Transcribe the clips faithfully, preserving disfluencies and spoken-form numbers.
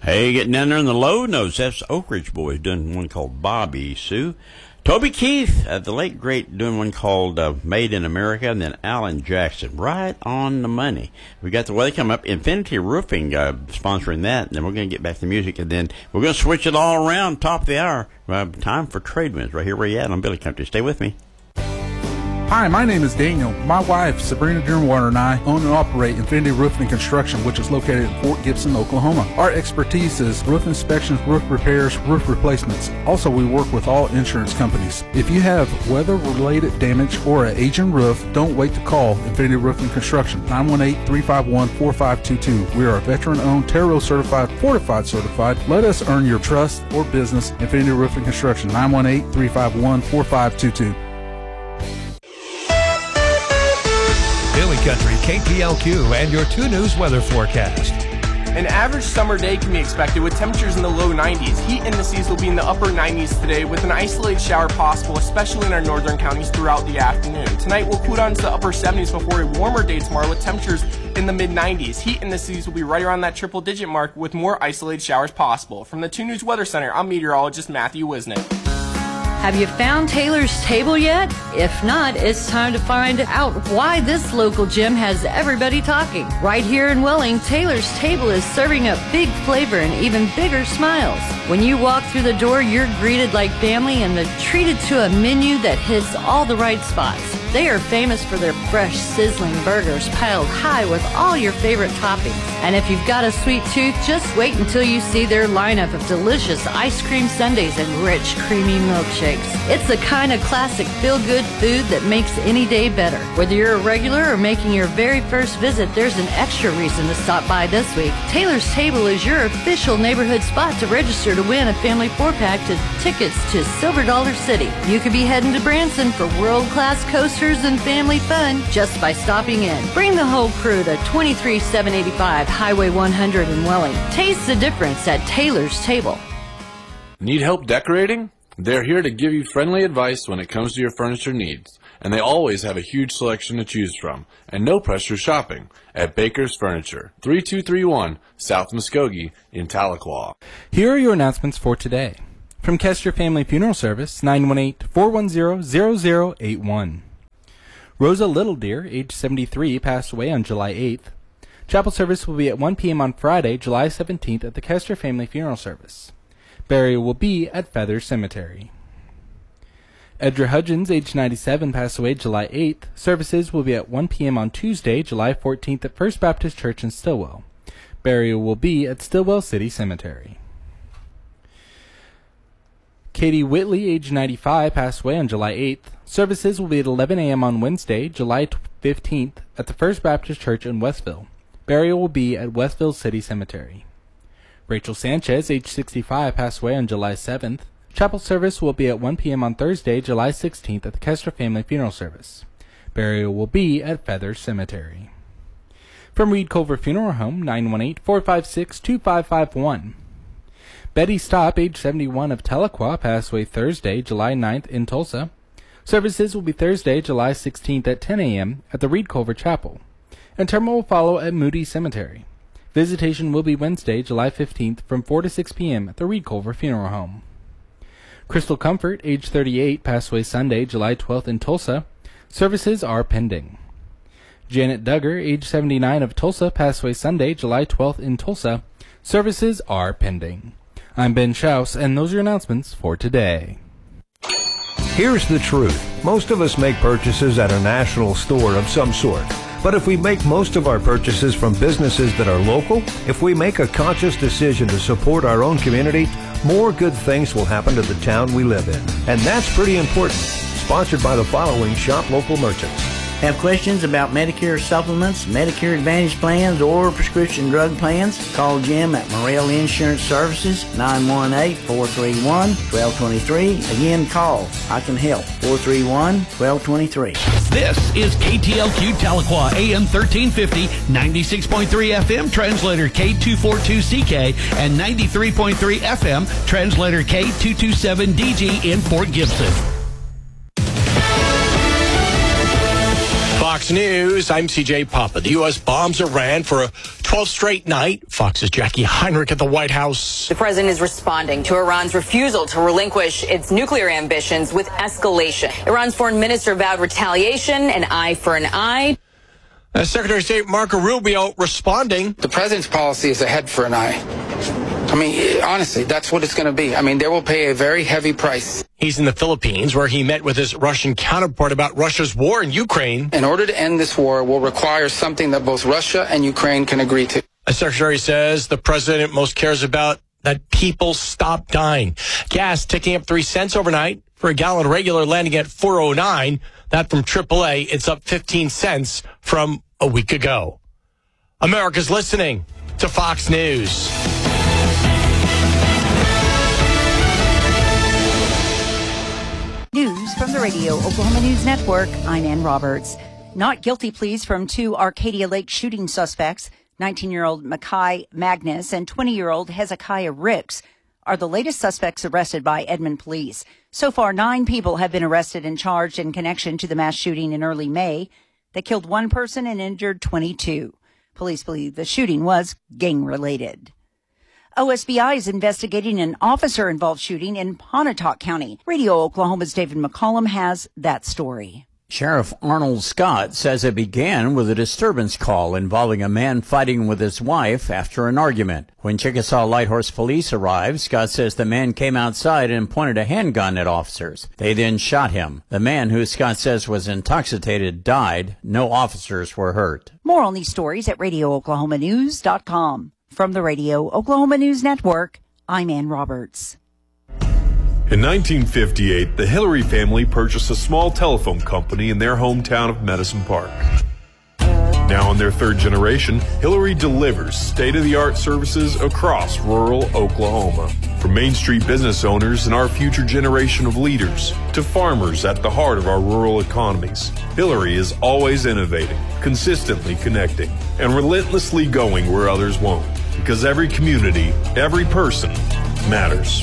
Hey, getting down there in the low notes, that's Oak Ridge Boys doing one called Bobby Sue. Toby Keith, uh, the late great, doing one called uh, Made in America, and then Alan Jackson, right on the money. We got the weather coming up. Infinity Roofing uh, sponsoring that, and then we're going to get back to music, and then we're going to switch it all around, top of the hour. Uh, time for Trade Winds, right here where you at on Billy Country. Stay with me. Hi, my name is Daniel. My wife, Sabrina Dearwater, and I own and operate Infinity Roofing and Construction, which is located in Fort Gibson, Oklahoma. Our expertise is roof inspections, roof repairs, roof replacements. Also, we work with all insurance companies. If you have weather-related damage or an aging roof, don't wait to call Infinity Roofing and Construction, nine one eight, three five one, four five two two. We are veteran-owned, Terro certified, fortified certified. Let us earn your trust or business. Infinity Roofing and Construction, nine one eight, three five one, four five two two. Billy Country, K P L Q, and your two News weather forecast. An average summer day can be expected with temperatures in the low nineties. Heat indices will be in the upper nineties today with an isolated shower possible, especially in our northern counties throughout the afternoon. Tonight we'll cool down to the upper seventies before a warmer day tomorrow with temperatures in the mid nineties. Heat indices will be right around that triple digit mark with more isolated showers possible. From the two News Weather Center, I'm meteorologist Matthew Wisnick. Have you found Taylor's Table yet? If not, it's time to find out why this local gym has everybody talking. Right here in Welling, Taylor's Table is serving up big flavor and even bigger smiles. When you walk through the door, you're greeted like family and treated to a menu that hits all the right spots. They are famous for their fresh, sizzling burgers piled high with all your favorite toppings. And if you've got a sweet tooth, just wait until you see their lineup of delicious ice cream sundaes and rich, creamy milkshakes. It's the kind of classic feel-good food that makes any day better. Whether you're a regular or making your very first visit, there's an extra reason to stop by this week. Taylor's Table is your official neighborhood spot to register to win a family four-pack to tickets to Silver Dollar City. You could be heading to Branson for world-class coasters and family fun just by stopping in. Bring the whole crew to twenty-three seven eighty-five Highway one hundred in Welling. Taste the difference at Taylor's Table. Need help decorating? They're here to give you friendly advice when it comes to your furniture needs, and they always have a huge selection to choose from, and no pressure shopping at Baker's Furniture, three two three one South Muskogee in Tahlequah. Here are your announcements for today. From Kester Family Funeral Service, nine one eight, four one zero, zero zero eight one. Rosa Little Deer, age seventy-three, passed away on July eighth. Chapel service will be at one p.m. on Friday, July seventeenth at the Kester Family Funeral Service. Burial will be at Feather Cemetery. Edra Hudgens, age ninety-seven, passed away July eighth. Services will be at one p.m. on Tuesday, July fourteenth at First Baptist Church in Stillwell. Burial will be at Stillwell City Cemetery. Katie Whitley, age ninety-five, passed away on July eighth. Services will be at eleven a.m. on Wednesday, July fifteenth at the First Baptist Church in Westville. Burial will be at Westville City Cemetery. Rachel Sanchez, age sixty-five, passed away on July seventh. Chapel service will be at one p.m. on Thursday, July sixteenth at the Kester Family Funeral Service. Burial will be at Feather Cemetery. From Reed Culver Funeral Home, nine one eight, four five six, two five five one. Betty Stopp, age seventy-one, of Tahlequah, passed away Thursday, July ninth in Tulsa. Services will be Thursday, July sixteenth at ten a.m. at the Reed Culver Chapel. Interment will follow at Moody Cemetery. Visitation will be Wednesday, July fifteenth from four to six p.m. at the Reed Culver Funeral Home. Crystal Comfort, age thirty-eight, passed away Sunday, July twelfth in Tulsa. Services are pending. Janet Duggar, age seventy-nine, of Tulsa, passed away Sunday, July twelfth in Tulsa. Services are pending. I'm Ben Schaus, and those are your announcements for today. Here's the truth. Most of us make purchases at a national store of some sort. But if we make most of our purchases from businesses that are local, if we make a conscious decision to support our own community, more good things will happen to the town we live in. And that's pretty important. Sponsored by the following Shop Local merchants. Have questions about Medicare supplements, Medicare Advantage plans, or prescription drug plans? Call Jim at Morrell Insurance Services, nine one eight, four three one, one two two three. Again, call. I can help. four three one, one two two three. This is K T L Q Tahlequah, A M thirteen fifty, ninety-six point three F M, translator K two forty-two C K, and ninety-three point three F M, translator K two twenty-seven D G in Fort Gibson. Fox News, I'm C J Papa. The U S bombs Iran for a twelfth straight night. Fox's Jackie Heinrich at the White House. The president is responding to Iran's refusal to relinquish its nuclear ambitions with escalation. Iran's foreign minister vowed retaliation, an eye for an eye. Uh, Secretary of State Marco Rubio responding. The president's policy is a head for an eye. I mean, honestly, that's what it's going to be. I mean, they will pay a very heavy price. He's in the Philippines, where he met with his Russian counterpart about Russia's war in Ukraine. In order to end this war will require something that both Russia and Ukraine can agree to. The secretary says the president most cares about that people stop dying. Gas ticking up three cents overnight for a gallon regular, landing at four oh nine. That from triple A. It's up fifteen cents from a week ago. America's listening to Fox News. News from the Radio Oklahoma News Network. I'm Ann Roberts. Not guilty pleas from two Arcadia Lake shooting suspects, nineteen-year-old Mackay Magnus and twenty-year-old Hezekiah Ricks, are the latest suspects arrested by Edmond police. So far, nine people have been arrested and charged in connection to the mass shooting in early May that killed one person and injured twenty-two. Police believe the shooting was gang-related. O S B I is investigating an officer-involved shooting in Pontotoc County. Radio Oklahoma's David McCollum has that story. Sheriff Arnold Scott says it began with a disturbance call involving a man fighting with his wife after an argument. When Chickasaw Lighthorse police arrived, Scott says the man came outside and pointed a handgun at officers. They then shot him. The man, who Scott says was intoxicated, died. No officers were hurt. More on these stories at radio oklahoma news dot com. From the Radio Oklahoma News Network, I'm Ann Roberts. In nineteen fifty-eight, the Hillary family purchased a small telephone company in their hometown of Medicine Park. Now in their third generation, Hillary delivers state-of-the-art services across rural Oklahoma. From Main Street business owners and our future generation of leaders to farmers at the heart of our rural economies, Hillary is always innovating, consistently connecting, and relentlessly going where others won't. Because every community, every person matters.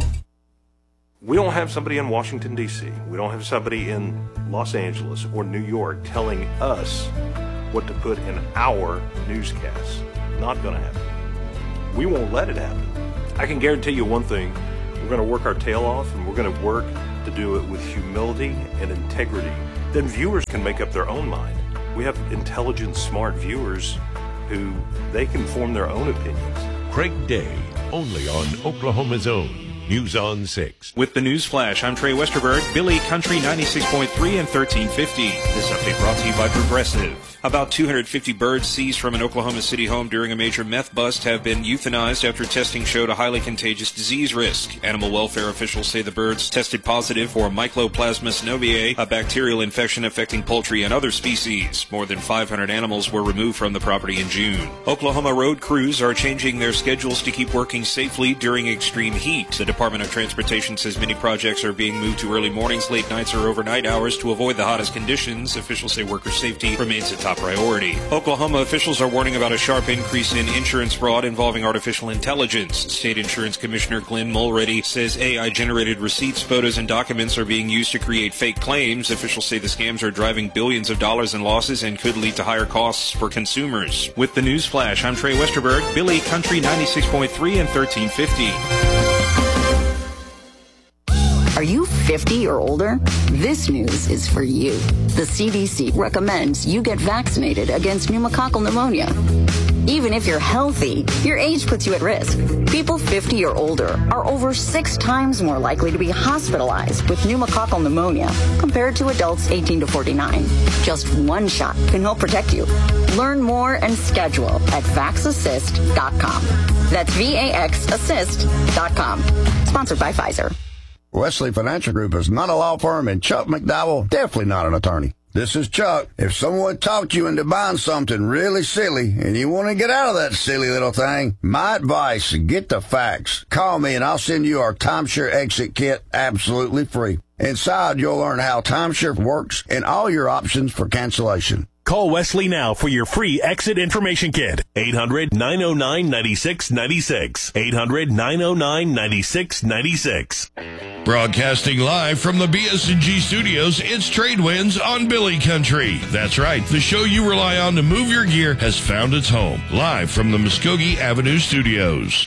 We don't have somebody in Washington, D C We don't have somebody in Los Angeles or New York telling us what to put in our newscasts. Not going to happen. We won't let it happen. I can guarantee you one thing. We're going to work our tail off, and we're going to work to do it with humility and integrity. Then viewers can make up their own mind. We have intelligent, smart viewers who they can form their own opinions. Craig Day, only on Oklahoma's Own. News on six. With the News Flash, I'm Trey Westerberg, Billy Country ninety-six point three and thirteen fifty. This update brought to you by Progressive. About two hundred fifty birds seized from an Oklahoma City home during a major meth bust have been euthanized after testing showed a highly contagious disease risk. Animal welfare officials say the birds tested positive for Mycoplasma synoviae, a bacterial infection affecting poultry and other species. More than five hundred animals were removed from the property in June. Oklahoma road crews are changing their schedules to keep working safely during extreme heat. The Department of Transportation says many projects are being moved to early mornings, late nights, or overnight hours to avoid the hottest conditions. Officials say worker safety remains a top priority. Oklahoma officials are warning about a sharp increase in insurance fraud involving artificial intelligence. State Insurance Commissioner Glenn Mulready says A I-generated receipts, photos, and documents are being used to create fake claims. Officials say the scams are driving billions of dollars in losses and could lead to higher costs for consumers. With the News Flash, I'm Trey Westerberg, Billy Country ninety-six point three and thirteen fifty. Are you fifty or older? This news is for you. The C D C recommends you get vaccinated against pneumococcal pneumonia. Even if you're healthy, your age puts you at risk. People fifty or older are over six times more likely to be hospitalized with pneumococcal pneumonia compared to adults eighteen to forty-nine. Just one shot can help protect you. Learn more and schedule at vax assist dot com. That's V A X assist dot com. Sponsored by Pfizer. Wesley Financial Group is not a law firm, and Chuck McDowell, definitely not an attorney. This is Chuck. If someone talked you into buying something really silly and you want to get out of that silly little thing, my advice, get the facts. Call me and I'll send you our timeshare exit kit absolutely free. Inside, you'll learn how timeshare works and all your options for cancellation. Call Wesley now for your free exit information kit. eight hundred, nine oh nine, nine six nine six. eight hundred, nine oh nine, nine six nine six. Broadcasting live from the B S and G studios, it's Trade Winds on Billy Country. That's right, the show you rely on to move your gear has found its home. Live from the Muskogee Avenue studios.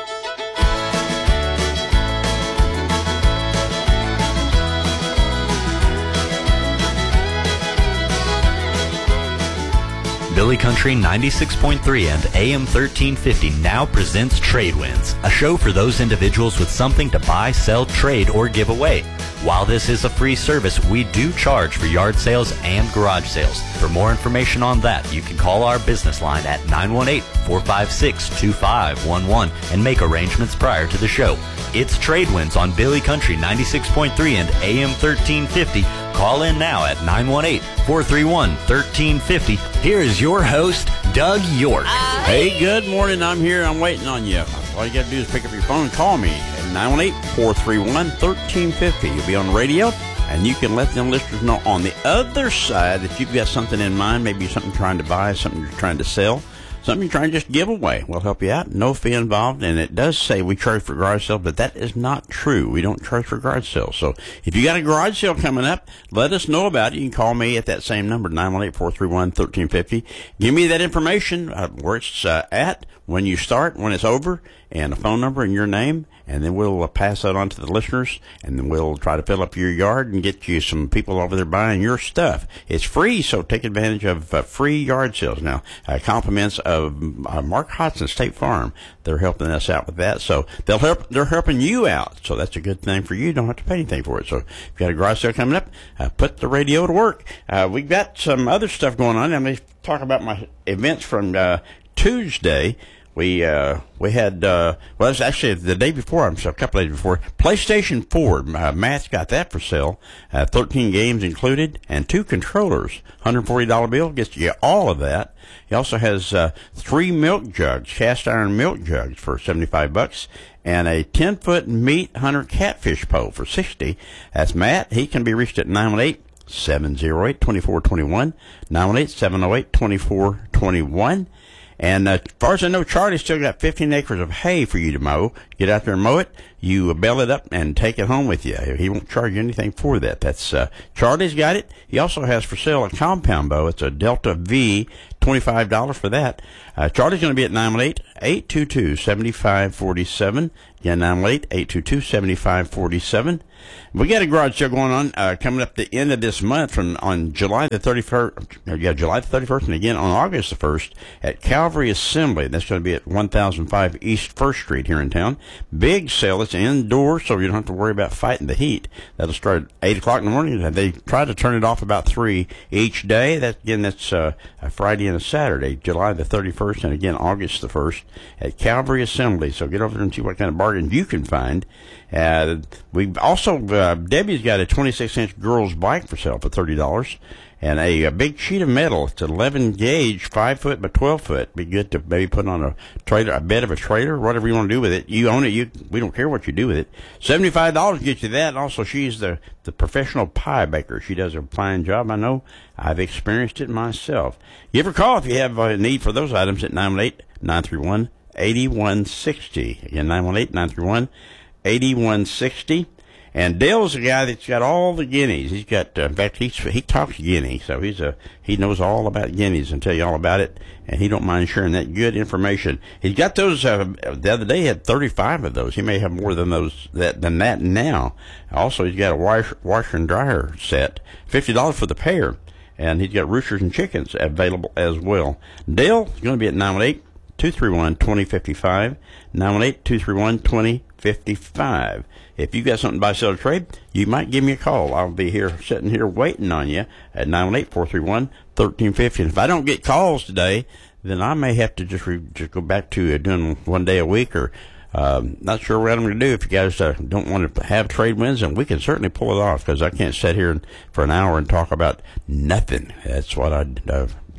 Billy Country ninety-six point three and A M thirteen fifty now presents Trade Winds, a show for those individuals with something to buy, sell, trade, or give away. While this is a free service, we do charge for yard sales and garage sales. For more information on that, you can call our business line at nine one eight, four five six, two five one one and make arrangements prior to the show. It's Trade Winds on Billy Country ninety-six point three and A M thirteen fifty. Call in now at nine one eight, four three one, one three five zero. Here is your host, Doug York. Hey, good morning. I'm here. I'm waiting on you. All you got to do is pick up your phone and call me at nine one eight, four three one, one three five zero. You'll be on the radio, and you can let them listeners know on the other side that you've got something in mind, maybe something you're trying to buy, something you're trying to sell, something you're trying to just give away. We'll help you out. No fee involved. And it does say we charge for garage sales, but that is not true. We don't charge for garage sales. So if you got a garage sale coming up, let us know about it. You can call me at that same number, nine one eight, four three one, one three five zero. Give me that information, uh, where it's uh, at, when you start, when it's over, and a phone number and your name, and then we'll uh, pass that on to the listeners, and then we'll try to fill up your yard and get you some people over there buying your stuff. It's free, so take advantage of uh, free yard sales. Now, uh, compliments of uh, Mark Hodson, State Farm. They're helping us out with that, so they'll help. They're helping you out, so that's a good thing for you. You don't have to pay anything for it. So if you got a garage sale coming up, uh, put the radio to work. Uh, we've got some other stuff going on. Let me talk about my events from uh, Tuesday. We uh, we had, uh, well, it's actually the day before, I'm sorry, a couple days before, PlayStation four. Uh, Matt's got that for sale. Uh, thirteen games included, and two controllers. one hundred forty dollars bill gets you all of that. He also has uh, three milk jugs, cast iron milk jugs for seventy-five bucks, and a ten-foot meat hunter catfish pole for sixty. That's Matt. He can be reached at nine one eight, seven oh eight, two four two one, nine one eight, seven oh eight, two four two one. And uh, as far as I know, Charlie's still got fifteen acres of hay for you to mow. Get out there and mow it. You bale it up and take it home with you. He won't charge you anything for that. That's uh, Charlie's got it. He also has for sale a compound bow. It's a Delta V, twenty-five dollars for that. Uh, Charlie's going to be at nine one eight, eight two two, seven five four seven. Again, nine one eight, eight two two, seven five four seven. We got a garage sale going on uh, coming up the end of this month from on July the thirty-first. Yeah, July the thirty-first, and again on August the first at Calvary Assembly. That's going to be at one thousand five East First Street here in town. Big sale. It's indoors, so you don't have to worry about fighting the heat. That'll start at eight o'clock in the morning. They try to turn it off about three each day. That again, that's uh, a Friday and a Saturday, July the thirty-first, and again August the first at Calvary Assembly. So get over there and see what kind of bargains you can find. Uh, we've also, uh, Debbie's got a twenty-six inch girl's bike for sale for thirty dollars. And a, a big sheet of metal. It's eleven gauge, five foot by twelve foot. Be good to maybe put on a trailer, a bed of a trailer, whatever you want to do with it. You own it. You, we don't care what you do with it. seventy-five dollars gets you that. And also, she's the, the professional pie baker. She does a fine job. I know. I've experienced it myself. Give her a call if you have a need for those items at nine one eight, nine three one, eight one six zero. Again, nine one eight, nine three one, eight one six zero. And Dale's a guy that's got all the guineas. He's got, uh, in fact, he's, he talks guinea, so he's a he knows all about guineas and tell you all about it. And he don't mind sharing that good information. He's got those. Uh, the other day, he had thirty-five of those. He may have more than those that than that now. Also, he's got a wash, washer and dryer set, fifty dollars for the pair, and he's got roosters and chickens available as well. Dale is going to be at nine one eight, two three one, two zero five five, nine one eight, two three one, two zero five five. If you got something to buy, sell, or trade, you might give me a call. I'll be here, sitting here waiting on you at nine one eight, four three one, one three five zero. And if I don't get calls today, then I may have to just re- just go back to uh, doing one day a week, or um, not sure what I'm going to do. If you guys uh, don't want to have trade wins, and we can certainly pull it off, because I can't sit here for an hour and talk about nothing. That's what I uh,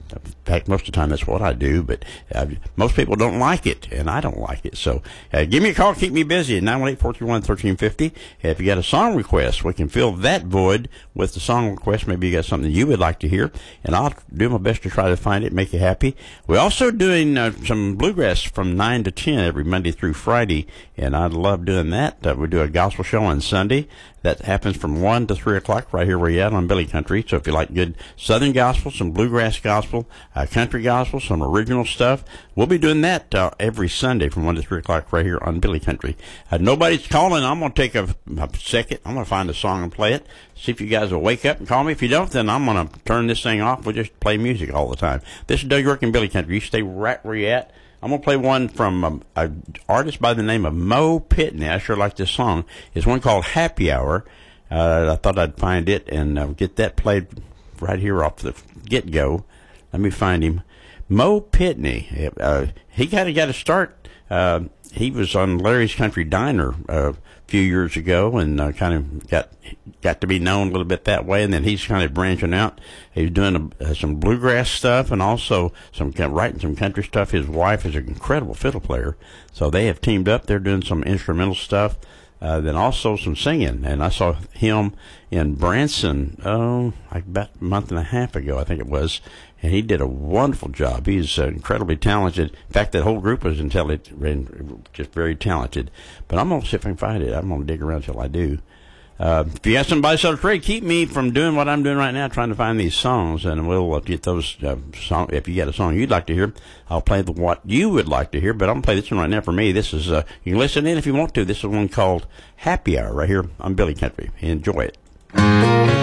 In fact, most of the time that's what I do, but uh, most people don't like it, and I don't like it. So uh, give me a call, keep me busy at nine one eight, four three one, one three five zero. If you got a song request, we can fill that void with the song request. Maybe you got something you would like to hear, and I'll do my best to try to find it, make you happy. We're also doing uh, some bluegrass from nine to ten every Monday through Friday, and I love doing that. Uh, we do a gospel show on Sunday. That happens from one to three o'clock right here where you're at on Billy Country. So if you like good Southern gospel, some bluegrass gospel, uh, country gospel, some original stuff, we'll be doing that uh, every Sunday from one to three o'clock right here on Billy Country. Uh, nobody's calling. I'm going to take a, a second. I'm going to find a song and play it. See if you guys will wake up and call me. If you don't, then I'm going to turn this thing off. We'll just play music all the time. This is Doug York and Billy Country. You stay right where you're at. I'm going to play one from um, an artist by the name of Mo Pitney. I sure like this song. It's one called Happy Hour. Uh, I thought I'd find it and uh, get that played right here off the get-go. Let me find him. Mo Pitney. Uh, he kind of got a start. Uh, he was on Larry's Country Diner uh, a few years ago and uh, kind of got got to be known a little bit that way. And then he's kind of branching out. He's doing a, uh, some bluegrass stuff and also some writing some country stuff. His wife is an incredible fiddle player, so they have teamed up. They're doing some instrumental stuff. Uh, then also some singing, and I saw him in Branson, oh, like about a month and a half ago, I think it was, and he did a wonderful job. He's uh, incredibly talented. In fact, that whole group was intelligent, and just very talented. But I'm going to see if I can find it. I'm going to dig around till I do. Uh, if you have somebody sell trade, keep me from doing what I'm doing right now, trying to find these songs, and we'll uh, get those uh, songs. If you got a song you'd like to hear, I'll play the what you would like to hear, but I'm going to play this one right now for me. This is, uh, you can listen in if you want to. This is one called Happy Hour right here on Billy Country. Enjoy it.